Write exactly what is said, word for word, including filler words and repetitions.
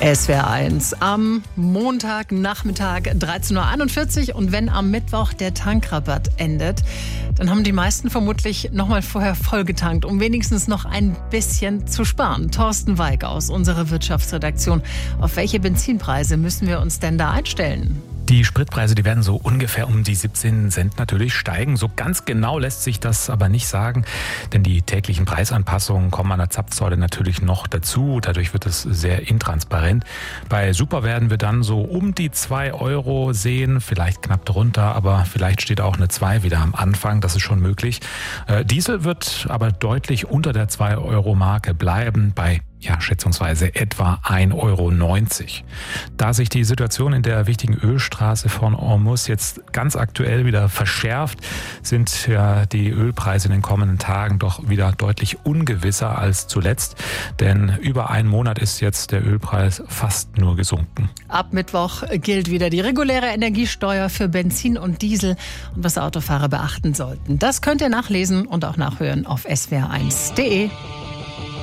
S W R eins am Montagnachmittag dreizehn Uhr einundvierzig, und wenn am Mittwoch der Tankrabatt endet, dann haben die meisten vermutlich noch mal vorher vollgetankt, um wenigstens noch ein bisschen zu sparen. Thorsten Weig aus unserer Wirtschaftsredaktion. Auf welche Benzinpreise müssen wir uns denn da einstellen? Die Spritpreise, die werden so ungefähr um die siebzehn Cent natürlich steigen. So ganz genau lässt sich das aber nicht sagen, denn die täglichen Preisanpassungen kommen an der Zapfsäule natürlich noch dazu. Dadurch wird es sehr intransparent. Bei Super werden wir dann so um die zwei Euro sehen, vielleicht knapp drunter, aber vielleicht steht auch eine zwei wieder am Anfang. Das ist schon möglich. Äh, Diesel wird aber deutlich unter der zwei Euro Marke bleiben, bei ja, schätzungsweise etwa ein Euro neunzig. Da sich die Situation in der wichtigen Ölstraße von Hormuz jetzt ganz aktuell wieder verschärft, sind ja die Ölpreise in den kommenden Tagen doch wieder deutlich ungewisser als zuletzt. Denn über einen Monat ist jetzt der Ölpreis fast nur gesunken. Ab Mittwoch gilt wieder die reguläre Energiesteuer für Benzin und Diesel und was Autofahrer beachten sollten. Das könnt ihr nachlesen und auch nachhören auf S W R eins punkt de.